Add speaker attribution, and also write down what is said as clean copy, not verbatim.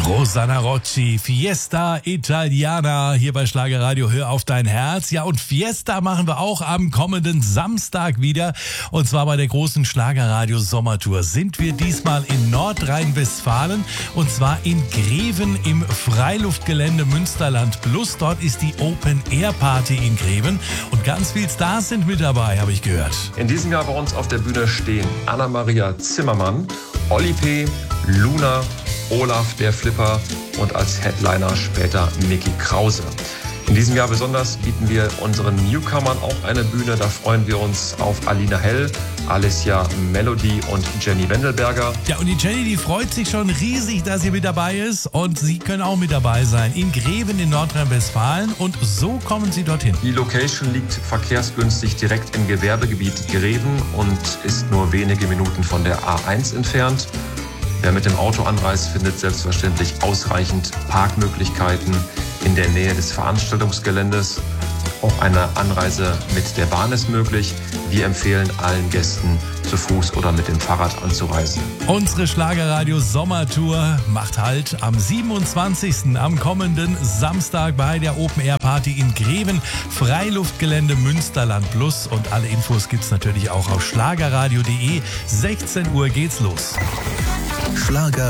Speaker 1: Rosanna Rocci, Fiesta Italiana, hier bei Schlagerradio, hör auf dein Herz. Ja, und Fiesta machen wir auch am kommenden Samstag wieder. Und zwar bei der großen Schlagerradio Sommertour sind wir diesmal in Nordrhein-Westfalen. Und zwar in Greven im Freiluftgelände Münsterland Plus. Dort ist die Open-Air-Party in Greven. Und ganz viele Stars sind mit dabei, habe ich gehört.
Speaker 2: In diesem Jahr bei uns auf der Bühne stehen Anna-Maria Zimmermann, Olli P., Luna, Olaf der Flipper und als Headliner später Mickey Krause. In diesem Jahr besonders bieten wir unseren Newcomern auch eine Bühne. Da freuen wir uns auf Alina Hell, Alicia Melody und Jenny Wendelberger.
Speaker 1: Ja, und die Jenny, die freut sich schon riesig, dass sie mit dabei ist. Und Sie können auch mit dabei sein in Greven in Nordrhein-Westfalen. Und so kommen Sie dorthin.
Speaker 2: Die Location liegt verkehrsgünstig direkt im Gewerbegebiet Greven und ist nur wenige Minuten von der A1 entfernt. Wer mit dem Auto anreist, findet selbstverständlich ausreichend Parkmöglichkeiten in der Nähe des Veranstaltungsgeländes. Auch eine Anreise mit der Bahn ist möglich. Wir empfehlen allen Gästen, zu Fuß oder mit dem Fahrrad anzureisen.
Speaker 1: Unsere Schlagerradio Sommertour macht Halt am 27. am kommenden Samstag bei der Open-Air-Party in Greven, Freiluftgelände Münsterland Plus. Und alle Infos gibt's natürlich auch auf schlagerradio.de. 16 Uhr geht's los.
Speaker 3: Schlager